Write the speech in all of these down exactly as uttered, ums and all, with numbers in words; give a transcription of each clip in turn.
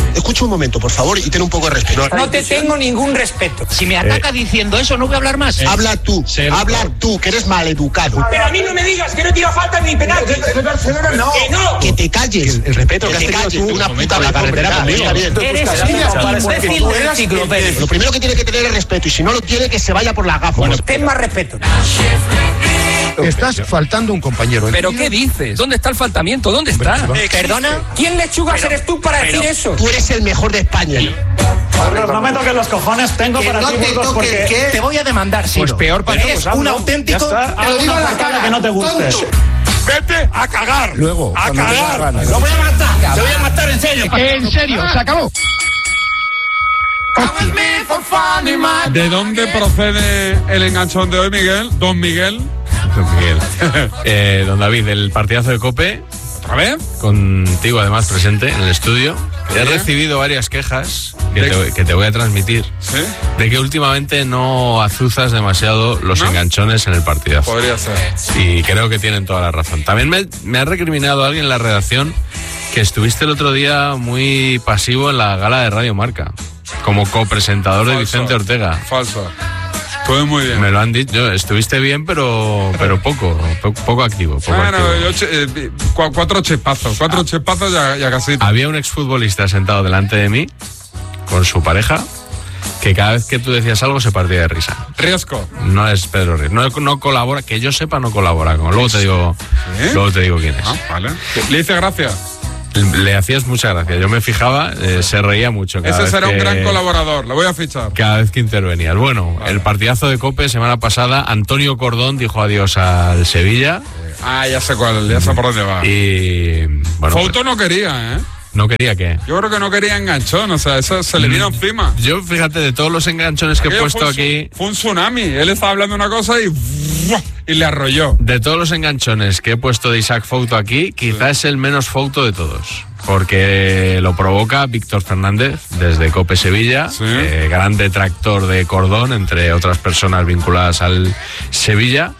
escucha un momento, por favor, y ten un poco de respeto. No te tengo ningún respeto. Si me ataca eh, diciendo eso, no voy a hablar más. Eh, habla tú, ser, habla no. tú, que eres maleducado. Pero a mí no me digas que no tira falta ni penal. Que, que, Barcelona no. Que no. Que te calles. El, el respeto que, que te has calles. tú, una puta la carretera conmigo. Eres un imbécil del enciclopedia. Lo primero que tiene que tener es respeto, y si no lo tiene, que se vaya por las gafas. Bueno, ten más respeto. Estás faltando un compañero. ¿Pero qué dices? ¿Dónde está el faltamiento? ¿Dónde está? Eh, ¿Perdona? ¿Quién lechugas eres tú para decir eso? Tú eres el mejor de España. Carlos, no me toques los cojones, tengo que para no ti, te Burgos, porque ¿qué? Te voy a demandar, sí. Pues peor para eres todos, un ¿no? auténtico. Te lo digo a la cara que no te guste. Vete a cagar. Luego, a cagar. Lo voy a matar. Te voy a matar en serio. En serio, se acabó. ¿De dónde procede el enganchón de hoy, Miguel? Don Miguel. Don Miguel. eh, don David, el partidazo de COPE. ¿Otra vez? Contigo además presente en el estudio. ¿Qué? He recibido varias quejas que ¿De? te, que te voy a transmitir. ¿Sí? De que últimamente no azuzas demasiado los ¿No? enganchones en el partidazo. Podría ser. Y creo que tienen toda la razón. También me, me ha recriminado alguien en la redacción que estuviste el otro día muy pasivo en la gala de Radio Marca, como copresentador de Vicente Ortega. Falso. Estuve muy bien. Me lo han dicho. Estuviste bien, pero pero poco, poco, poco activo. Poco bueno, activo. yo, eh, cu- cuatro chepazos, cuatro ah. chepazos ya, ya casi. Había un exfutbolista sentado delante de mí, con su pareja, que cada vez que tú decías algo se partía de risa. Riesgo. No es Pedro Riesco. No, no colabora, que yo sepa, no colabora con. Luego te digo, ¿sí? luego te digo quién es. Ah, vale. ¿Le dice gracia? Le hacías mucha gracia. Yo me fijaba, eh, se reía mucho. Cada Ese vez será que, un gran colaborador, lo voy a fichar. Cada vez que intervenías. Bueno, vale. El partidazo de COPE semana pasada, Antonio Cordón dijo adiós al Sevilla. Ah, ya sé cuál, ya sé por dónde va. Y bueno, Fouto pues, no quería, ¿eh? ¿No quería qué? Yo creo que no quería enganchón, o sea, eso se le vino encima. Yo, fíjate, de todos los enganchones que Aquello he puesto fue un, aquí... Fue un tsunami, él estaba hablando una cosa y... y le arrolló. De todos los enganchones que he puesto de Isaac Fouto aquí, quizás sí. es el menos Fouto de todos. Porque lo provoca Víctor Fernández, desde COPE Sevilla, sí. eh, gran detractor de Cordón, entre otras personas vinculadas al Sevilla.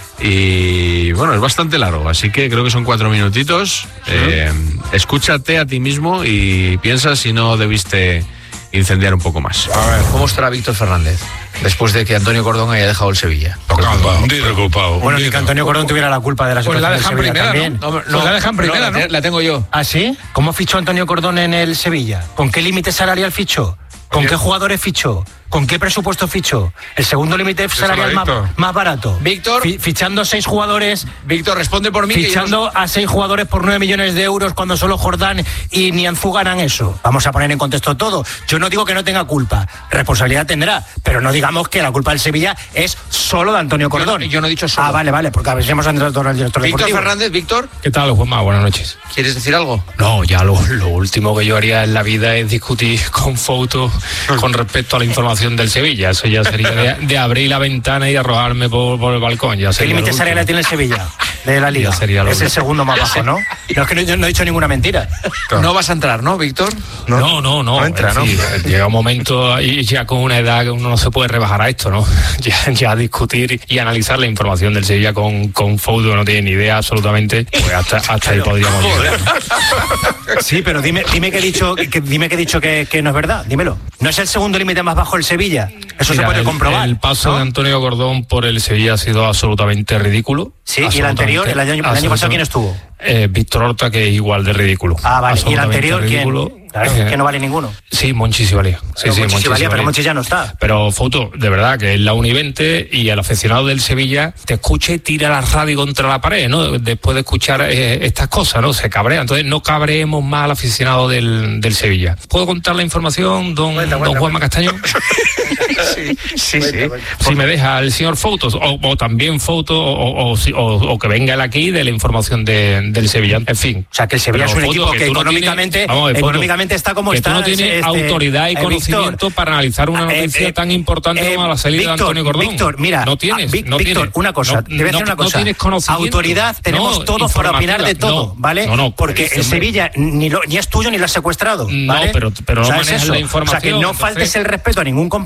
Y bueno, es bastante largo, así que creo que son cuatro minutitos. ¿Sí? Eh, escúchate a ti mismo y piensa si no debiste incendiar un poco más. A ver, ¿cómo estará Víctor Fernández después de que Antonio Cordón haya dejado el Sevilla? Preocupado, preocupado. Bueno, ni que Antonio Cordón tuviera la culpa de la situación pues la dejan del Sevilla primera, también. ¿no? No, no, pues la dejan primera, ¿no? La, la tengo yo. ¿Ah, sí? ¿Cómo fichó Antonio Cordón en el Sevilla? ¿Con qué límite salarial fichó? ¿Con qué jugadores fichó? ¿Con qué presupuesto fichó? El segundo límite salarial más, más barato. Víctor. Fi- fichando seis jugadores. Víctor, responde por mí. Fichando no... a seis jugadores por nueve millones de euros cuando solo Jordán y Nianzú ganan eso. Vamos a poner en contexto todo. Yo no digo que no tenga culpa. Responsabilidad tendrá. Pero no digamos que la culpa del Sevilla es solo de Antonio Cordón. Yo no, yo no he dicho solo. Ah, vale, vale. Porque a ver si hemos entrado todo el director Víctor deportivo. Fernández, Víctor. ¿Qué tal, Juanma? Buenas noches. ¿Quieres decir algo? No, ya lo, lo último que yo haría en la vida es discutir con Fouto con respecto a la información del Sevilla. Eso ya sería de, de abrir la ventana y arrojarme por, por el balcón. Ya ¿Qué límite salarial tiene el Sevilla de la Liga? Sería es el segundo más bajo, ¿no? No es que no, no he dicho ninguna mentira. No vas a entrar, ¿no, Víctor? No, no, no. no, no entra, decir, ¿no? Llega un momento y ya con una edad que uno no se puede rebajar a esto, ¿no? Ya, ya discutir y analizar la información del Sevilla con, con Fouto no tiene ni idea absolutamente. Pues hasta, hasta ahí podríamos llegar, ¿no? Sí, pero dime, dime que he dicho, que, dime que he dicho que, que no es verdad. Dímelo. ¿No es el segundo límite más bajo el Sevilla? Eso Mira, se puede el, comprobar. El paso ¿no? de Antonio Cordón por el Sevilla ha sido absolutamente ridículo. Sí, y el anterior, el año, el año pasado, ¿quién estuvo? Eh, Víctor Horta, que es igual de ridículo. Ah, vale. ¿Y el anterior ridículo. quién? Claro, eh, que no vale ninguno. Sí, Monchi sí valía. Sí, pero sí, Monchi Monchi sí valía, sí pero valía. Monchi ya no está. Pero Fouto, de verdad, que es la uno y veinte y el aficionado del Sevilla te escucha y tira la radio contra la pared, ¿no? Después de escuchar eh, estas cosas, ¿no? Se cabrea. Entonces no cabreemos más al aficionado del, del Sevilla. ¿Puedo contar la información, don, cuenta, don cuenta, Juanma cuenta. Castaño? sí, sí, cuenta, sí. Cuenta. Si me deja el señor Fouto, o, o también Fouto, o, o, o, o que venga él aquí de la información de, del Sevilla. En fin. O sea, que el Sevilla Pero, es un Fouto, equipo que, que tú no económicamente, tienes, vamos, económicamente está como que está. Tú no tienes este, autoridad y eh, conocimiento Víctor, para analizar una noticia eh, eh, tan importante eh, como la salida Víctor, de Antonio Cordón. Víctor, mira, no tienes, ah, Vic, no Víctor, tienes. una cosa, no, te voy a decir no, una cosa. No tienes conocimiento. Autoridad tenemos no, todos para opinar de todo, no, ¿vale? No, no, porque el Sevilla ni, lo, ni es tuyo ni lo has secuestrado, ¿vale? No, pero, pero no o sea, manejas es la información. O sea, que no entonces... faltes el respeto a ningún compañero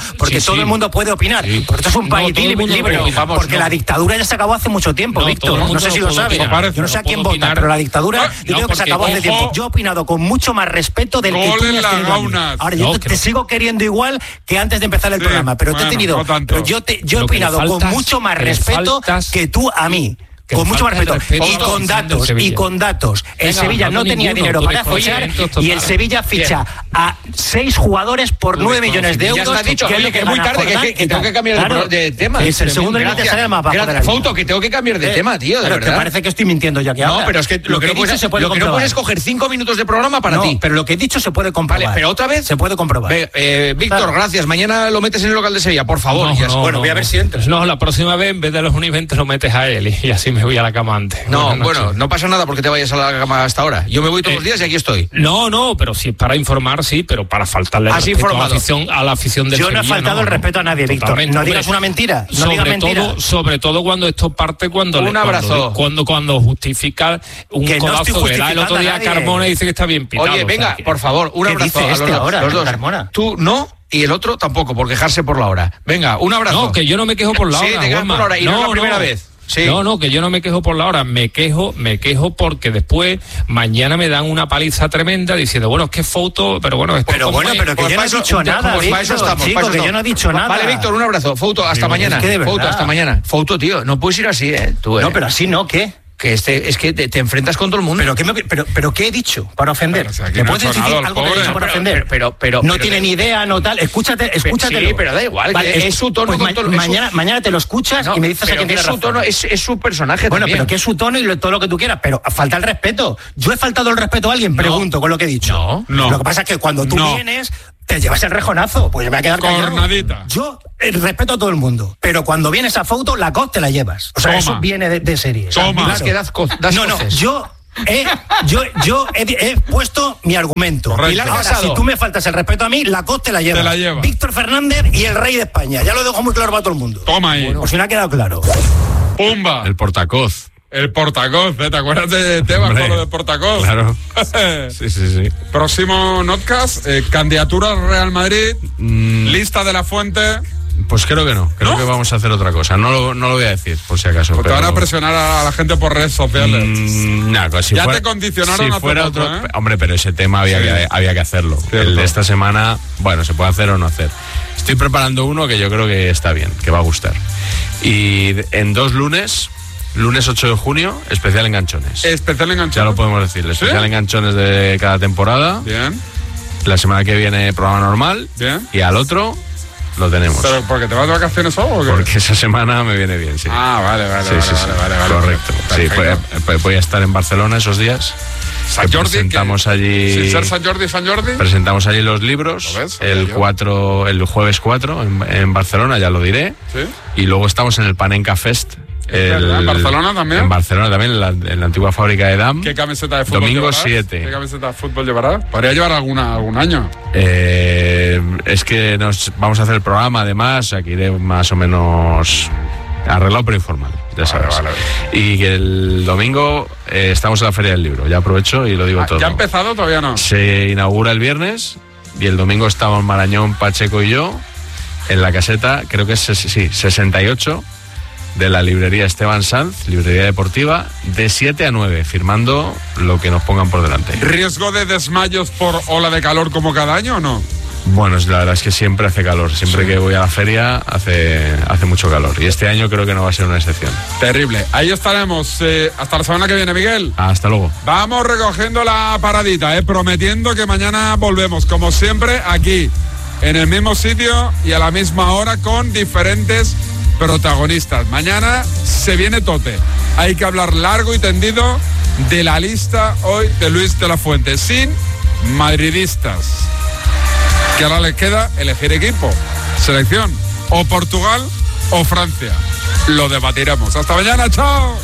porque Sí, todo sí. el mundo puede opinar, Sí. porque esto es un No, país todo el libre, mundo libre, puede opinar. porque Vamos, la no. dictadura ya se acabó hace mucho tiempo, No, todo Víctor, el no mundo sé si no lo puede sabes, opinar. yo no sé a No quién puedo votar, opinar. pero la dictadura No, yo creo que se porque, acabó hace ojo. tiempo. Yo he opinado con mucho más respeto del que Gol tú me en has las tenido a mí. gaunas. Ahora, yo No, te, que te no. sigo queriendo igual que antes de empezar el Sí, programa, pero te he bueno, tenido, no tanto. pero yo, te, yo he Lo que le opinado con faltas- mucho más que le respeto faltas- que tú a mí. que Con le mucho más falta el respeto. respeto Y a la con afición del datos, y Sevilla. con datos. El Venga, Sevilla no no tenía ninguno, dinero tú para eres fichar coherente, y el total. Sevilla ficha a seis jugadores por nueve millones de Ya euros. está dicho, que es oye, lo que es muy gana tarde, que, Jordán que- que y tengo tal. que cambiar de, Claro. pro- de tema. Es el segundo en Gracias. sale más bajo Gracias. de la línea. Fauto, que tengo que cambiar de Eh, tema, tío, de claro, que verdad. parece que estoy mintiendo ya que No, ahora. pero es que lo, que, he no dicho puedes, se puede lo que no comprobar. puedes es coger cinco minutos de programa para No, ti. pero lo que he dicho se puede comprobar. Vale, pero otra vez. Se puede comprobar. Ve, eh, Víctor, Claro. gracias. Mañana lo metes en el local de Sevilla, por favor. No, Ya está. no, bueno, no, voy a ver no. si entras. No, la próxima vez en vez de los uno y veinte lo metes a él y, y así me voy a la cama antes. No, Buenas bueno, noches. no pasa nada porque te vayas a la cama hasta ahora. Yo me voy todos Eh, los días y aquí estoy. No, no, pero si es para informar, sí, pero para faltarle el Has respeto a la, informado. afición, a la afición del Yo no he Sevilla, faltado el respeto a nadie, Víctor. Totalmente, No hombre. digas una mentira. No sobre digas mentira. todo, sobre todo cuando esto parte cuando Un le- abrazo. cuando, cuando, cuando justifica un Que no codazo estoy que da el otro justificando día a nadie. Carmona y dice que está bien pitado. Oye, o sea venga, que- por favor, un ¿Qué abrazo dice a los, este dos- ahora, los dos. Carmona? Tú no y el otro tampoco, por quejarse por la hora. Venga, un abrazo. No, que yo no me quejo por la Sí, hora. te quejas Juanma. por la hora y no es la primera vez. Sí. No, no, que yo no me quejo por la hora, me quejo, me quejo porque después mañana me dan una paliza tremenda diciendo, bueno, es que foto, pero bueno, esto Pero como bueno, es, pero que pues yo no para he eso- dicho pues nada, para Pues para eso Víctor, estamos, chico, para eso que yo estamos. no he dicho nada. Vale, Víctor, un abrazo. Fouto, hasta Sí, mañana. es que de Fouto, verdad. hasta mañana. Fouto, tío, no puedes ir así, ¿eh? Tú, ¿eh? No, pero así no, ¿qué? Que este, es que te, te enfrentas con todo el mundo. ¿Pero qué, me- pero, pero qué he dicho para ofender? Pero si aquí ¿Me no ha puedes hecho decir nada el algo que he pobre. dicho para Pero- ofender? pero- pero- pero- no pero- tiene ni idea, no tal. Escúchate, escúchatelo. sí, pero da igual, que es su tono Pues con ma- todo- es su- mañana, mañana te lo escuchas No, y me dices a pero quién que tiene es su razón. tono, es, es su personaje Bueno, también. pero que es su tono y lo- todo lo que tú quieras, pero falta el respeto. Yo he faltado el respeto a alguien, pregunto con lo que he dicho. No, no. Lo que pasa es que cuando tú No. vienes, te llevas el rejonazo, pues yo me voy a quedar callado. Cornadita. Yo eh, respeto a todo el mundo, pero cuando vienes a foto, la coz te la llevas. O sea, Toma. eso viene de, de serie. Toma. Es que das, co- das No, no, coces. yo he, yo, yo he, he puesto mi argumento. Correcto. Pilar Ahora, Casado, si si tú me faltas el respeto a mí, la coz te la lleva. Te la lleva. Víctor Fernández y el rey de España. Ya lo dejo muy claro para todo el mundo. Toma ahí. Por si no ha quedado claro. Pumba. El portacoz. El portacoz, ¿eh? ¿Te acuerdas de Tebas Hombre, con lo del portacoz? Claro. Sí, sí, sí. Próximo notcast, eh, candidatura al Real Madrid, Mm, lista de la Fuente. pues creo que no. Creo ¿No? que vamos a hacer otra cosa. No lo, no lo voy a decir, por si acaso. Pues te pero- van a presionar a la gente por redes sociales. Mm, nah, pues si Ya fuera- te condicionaron si hace fuera poco, otro, ¿eh? Hombre, pero ese tema había, Sí. que, había que hacerlo. Cierto. El de esta semana, bueno, se puede hacer o no hacer. Estoy preparando uno que yo creo que está bien, que va a gustar. Y en dos lunes, lunes ocho de junio, especial enganchones. Especial enganchado. Ya lo podemos decir, el especial ¿Sí? enganchones de cada temporada. Bien, La semana que viene programa normal. bien. Y al otro lo tenemos. ¿Pero porque te vas de vacaciones o algo? o qué? Porque esa semana me viene bien, sí. Ah, vale, vale, Sí, vale, sí, sí. vale, vale, vale. Correcto. Sí, Perfecto. voy a, voy a estar en Barcelona esos días. San Que Jordi, presentamos que- allí. Sin ser San Jordi, San Jordi. Presentamos allí los libros ¿Lo ves? el Yo. cuatro, el jueves cuatro en, en Barcelona, ya lo diré. Sí. Y luego estamos en el Panenka Fest. verdad, ¿en Barcelona también? En Barcelona también, en la, en la antigua fábrica de D A M. ¿Qué camiseta de fútbol Domingo llevarás? siete. ¿Qué camiseta de fútbol llevarás? Podría llevar alguna algún año. Eh, es que nos vamos a hacer el programa, además, aquí iré más o menos arreglado pero informal, ya sabes. vale, Y que el domingo eh, estamos en la Feria del Libro, ya aprovecho y lo digo Ah, todo. ¿Ya ha empezado? Todavía no. Se inaugura el viernes y el domingo estamos Marañón, Pacheco y yo en la caseta, creo que es ses- sí, sesenta y ocho de la librería Esteban Sanz, librería deportiva, de siete a nueve, firmando lo que nos pongan por delante. ¿Riesgo de desmayos por ola de calor como cada año o no? Bueno, la verdad es que siempre hace calor, siempre que voy a la feria hace, hace mucho calor y este año creo que no va a ser una excepción. Terrible. Ahí estaremos. eh, hasta la semana que viene, Miguel. Hasta luego. Vamos recogiendo la paradita, eh, prometiendo que mañana volvemos, como siempre, aquí, en el mismo sitio y a la misma hora con diferentes protagonistas. Mañana se viene tote. Hay que hablar largo y tendido de la lista hoy de Luis de la Fuente, sin madridistas. Que ahora les queda elegir equipo, selección, o Portugal o Francia. Lo debatiremos. Hasta mañana, chao.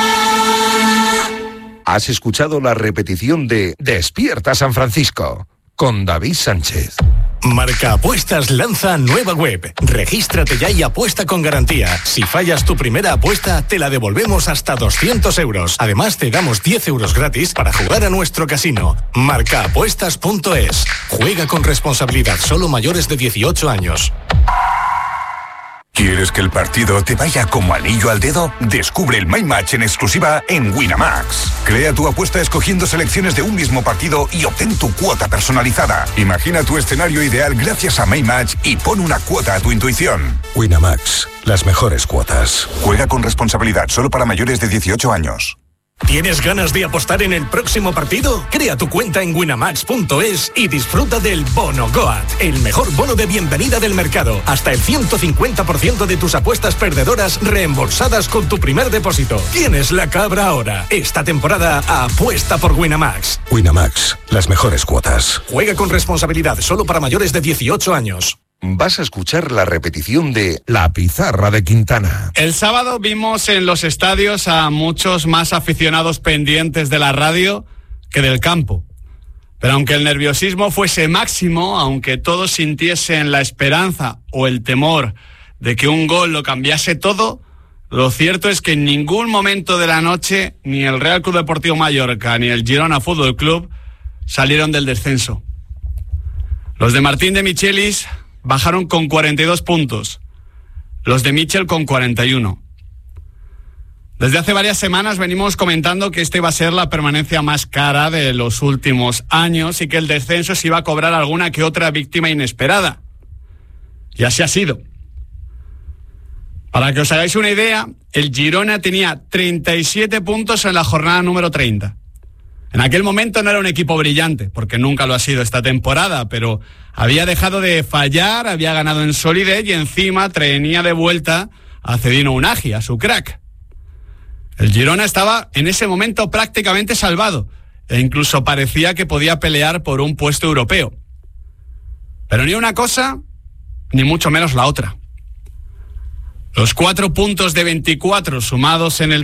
Has escuchado la repetición de Despierta San Francisco con David Sánchez. Marca Apuestas lanza nueva web. Regístrate ya y apuesta con garantía. Si fallas tu primera apuesta, te la devolvemos hasta doscientos euros. Además, te damos diez euros gratis para jugar a nuestro casino. marca apuestas punto es. Juega con responsabilidad, solo mayores de dieciocho años. ¿Quieres que el partido te vaya como anillo al dedo? Descubre el My Match en exclusiva en Winamax. Crea tu apuesta escogiendo selecciones de un mismo partido y obtén tu cuota personalizada. Imagina tu escenario ideal gracias a My Match y pon una cuota a tu intuición. Winamax, las mejores cuotas. Juega con responsabilidad, solo para mayores de dieciocho años. ¿Tienes ganas de apostar en el próximo partido? Crea tu cuenta en winamax punto es y disfruta del Bono Goat, el mejor bono de bienvenida del mercado. Hasta el ciento cincuenta por ciento de tus apuestas perdedoras reembolsadas con tu primer depósito. Tienes la cabra ahora. Esta temporada apuesta por Winamax. Winamax, las mejores cuotas. Juega con responsabilidad, solo para mayores de dieciocho años. Vas a escuchar la repetición de La Pizarra de Quintana. El sábado vimos en los estadios a muchos más aficionados pendientes de la radio que del campo. Pero aunque el nerviosismo fuese máximo, aunque todos sintiesen la esperanza o el temor de que un gol lo cambiase todo, lo cierto es que en ningún momento de la noche ni el Real Club Deportivo Mallorca ni el Girona Fútbol Club salieron del descenso. Los de Martín de Michelis bajaron con cuarenta y dos puntos, los de Michel con cuarenta y uno. Desde hace varias semanas venimos comentando que esta iba a ser la permanencia más cara de los últimos años y que el descenso se iba a cobrar alguna que otra víctima inesperada. Y así ha sido. Para que os hagáis una idea, el Girona tenía treinta y siete puntos en la jornada número treinta. En aquel momento no era un equipo brillante, porque nunca lo ha sido esta temporada, pero había dejado de fallar, había ganado en solidez y encima traía de vuelta a Cedino Unagi, a su crack. El Girona estaba en ese momento prácticamente salvado e incluso parecía que podía pelear por un puesto europeo. Pero ni una cosa, ni mucho menos la otra. Los cuatro puntos de veinticuatro sumados en el